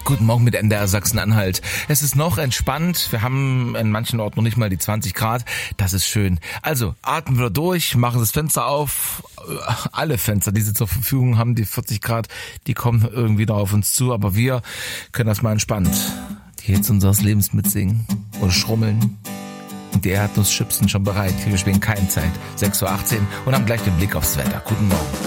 Guten Morgen mit NDR Sachsen-Anhalt. Es ist noch entspannt. Wir haben in manchen Orten noch nicht mal die 20 Grad. Das ist schön. Also atmen wir durch, machen das Fenster auf. Alle Fenster, die sie zur Verfügung haben, die 40 Grad, die kommen irgendwie noch auf uns zu. Aber wir können das mal entspannt die Hits unseres Lebens mitsingen oder schrummeln. Und die Erdnusschips sind schon bereit. Wir spielen keine Zeit. 6:18 Uhr und haben gleich den Blick aufs Wetter. Guten Morgen.